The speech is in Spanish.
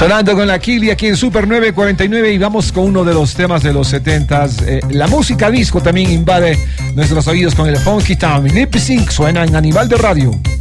Sonando con la Kili aquí en Super 949 y vamos con uno de los temas de los 70s. La música disco también invade nuestros oídos con el Funky Town. Lip Sync suena en Animal de Radio.